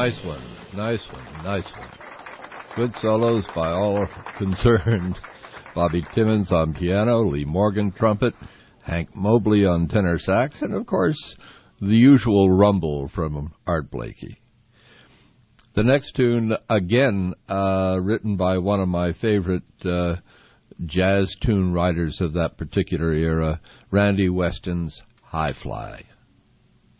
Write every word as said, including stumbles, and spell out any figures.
Nice one. Nice one. Nice one. Good solos by all concerned. Bobby Timmons on piano, Lee Morgan trumpet, Hank Mobley on tenor sax, and, of course, the usual rumble from Art Blakey. The next tune, again, uh, written by one of my favorite uh, jazz tune writers of that particular era, Randy Weston's High Fly.